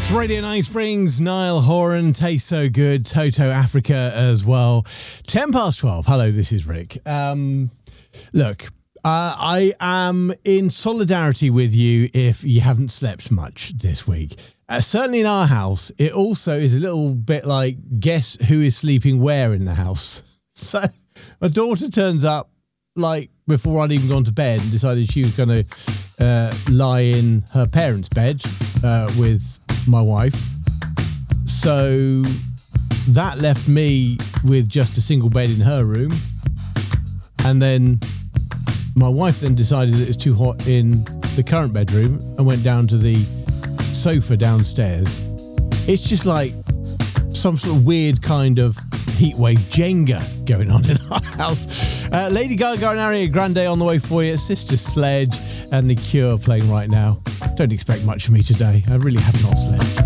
Radio 9 Springs, Niall Horan, Tastes So Good, Toto Africa as well. 10 past 12. Hello, this is Rick. Look, I am in solidarity with you if you haven't slept much this week. Certainly in our house, it also is a little bit like guess who is sleeping where in the house. So my daughter turns up like before I'd even gone to bed and decided she was going to lie in her parents' bed with my wife. So that left me with just a single bed in her room. And then my wife then decided that it was too hot in the current bedroom and went down to the sofa downstairs. It's just like some sort of weird kind of heatwave Jenga going on in our house. Lady Gaga and Ariana Grande on the way for you. Sister Sledge and The Cure playing right now. Don't expect much of me today. I really have not slept.